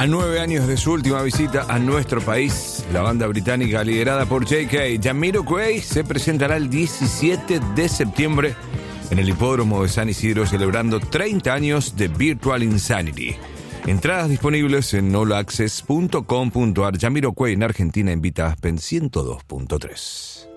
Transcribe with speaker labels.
Speaker 1: A 9 años de su última visita a nuestro país, la banda británica liderada por J.K. Jamiroquai se presentará el 17 de septiembre en el hipódromo de San Isidro, celebrando 30 años de Virtual Insanity. Entradas disponibles en allaccess.com.ar. Jamiroquai en Argentina invita a Aspen 102.3.